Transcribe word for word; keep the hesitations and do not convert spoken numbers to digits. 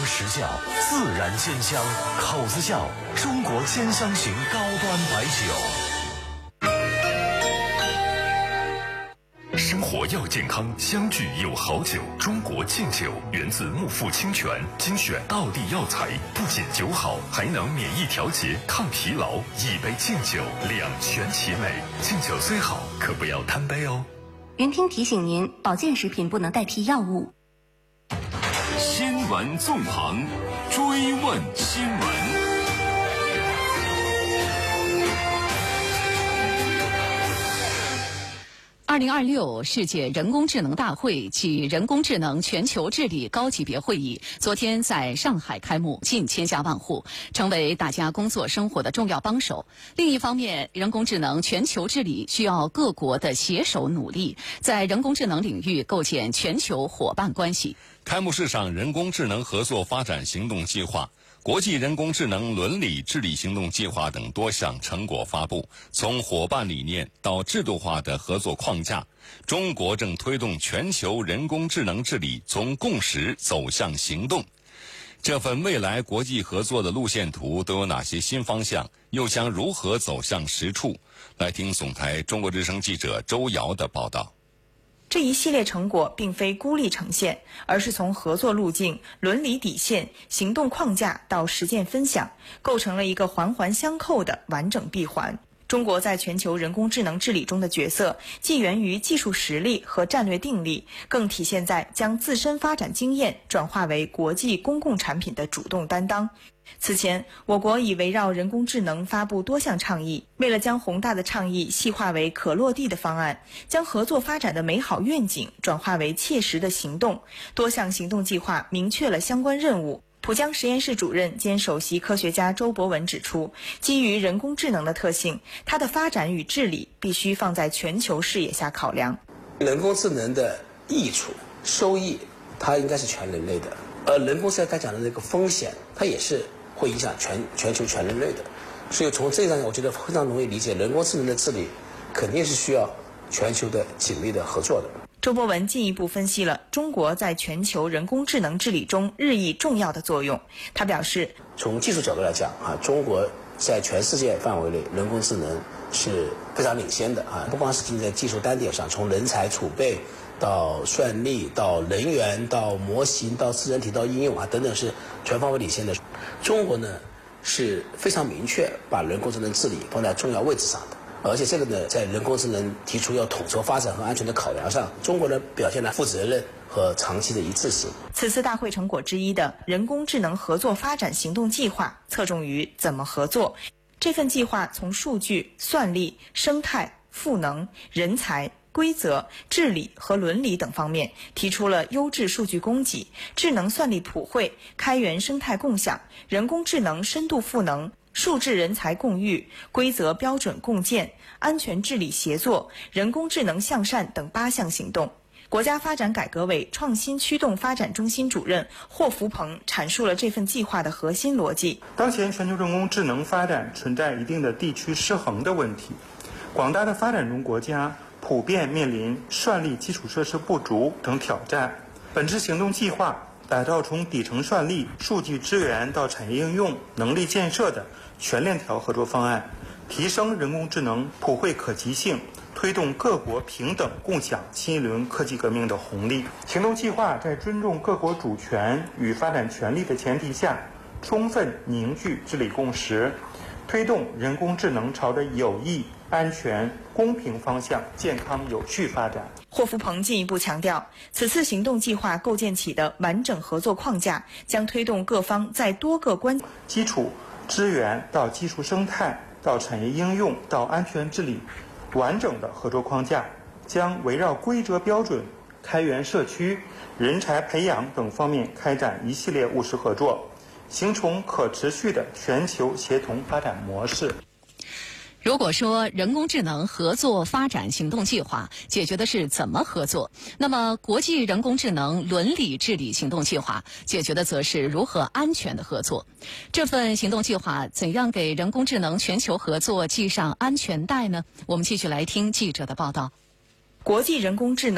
实窖，自然鲜香，口子窖，中国鲜香型高端白酒。生活要健康，相聚有好酒。中国劲酒源自木富清泉，精选道地药材，不仅酒好，还能免疫调节、抗疲劳。一杯劲酒，两全其美。劲酒虽好，可不要贪杯哦。 云听提醒您，保健食品不能代替药物。 新闻纵横，追问新闻。 二零二六世界人工智能大会暨人工智能全球治理高级别会议昨天在上海开幕，近千家万户，成为大家工作生活的重要帮手。另一方面，人工智能全球治理需要各国的携手努力，在人工智能领域构建全球伙伴关系。 开幕式上，人工智能合作发展行动计划、国际人工智能伦理治理行动计划等多项成果发布。从伙伴理念到制度化的合作框架，中国正推动全球人工智能治理从共识走向行动。这份未来国际合作的路线图都有哪些新方向，又将如何走向实处？来听总台中国之声记者周瑶的报道。 这一系列成果并非孤立呈现，而是从合作路径、伦理底线、行动框架到实践分享，构成了一个环环相扣的完整闭环。中国在全球人工智能治理中的角色，既源于技术实力和战略定力，更体现在将自身发展经验转化为国际公共产品的主动担当。此前，我国已围绕人工智能发布多项倡议，为了将宏大的倡议细化为可落地的方案，将合作发展的美好愿景转化为切实的行动，多项行动计划明确了相关任务。浦江实验室主任兼首席科学家周博文指出，基于人工智能的特性，它的发展与治理必须放在全球视野下考量。 人工智能的益处、收益，它应该是全人类的，而人工智能它讲的那个风险，它也是会影响全全球全人类的。所以从这一上，我觉得非常容易理解，人工智能的治理肯定是需要全球的紧密的合作的。 周博文进一步分析了中国在全球人工智能治理中日益重要的作用。他表示， 从技术角度来讲啊，中国在全世界范围内人工智能是非常领先的啊，不光是仅在技术单点上，从人才储备到算力到人员到模型到智能体到应用啊等等，是全方位领先的。中国呢是非常明确把人工智能治理放在重要位置上的。而且这个呢，在人工智能提出要统筹发展和安全的考量上，中国人表现了负责任和长期的一致性。 此次大会成果之一的人工智能合作发展行动计划，侧重于怎么合作。这份计划从数据、算力、生态、赋能、人才、规则、治理和伦理等方面，提出了优质数据供给、智能算力普惠、开源生态共享、人工智能深度赋能、数智人才共育、规则标准共建、安全治理协作、人工智能向善等八项行动。国家发展改革委创新驱动发展中心主任霍福鹏阐述了这份计划的核心逻辑。 当前全球人工智能发展存在一定的地区失衡的问题，广大的发展中国家普遍面临算力基础设施不足等挑战。本次行动计划打造从底层算力、数据资源到产业应用、能力建设的全链条合作方案，提升人工智能普惠可及性，推动各国平等共享新一轮科技革命的红利。行动计划在尊重各国主权与发展权利的前提下，充分凝聚治理共识，推动人工智能朝着有益、安全、公平方向健康有序发展。 霍福鹏进一步强调，此次行动计划构建起的完整合作框架，将推动各方在多个关基础资源到技术生态到产业应用到安全治理完整的合作框架，将围绕规则标准、开源社区、人才培养等方面开展一系列务实合作，形成可持续的全球协同发展模式。 如果说人工智能合作发展行动计划解决的是怎么合作，那么国际人工智能伦理治理行动计划解决的则是如何安全的合作。这份行动计划怎样给人工智能全球合作系上安全带呢？我们继续来听记者的报道。 国际人工智能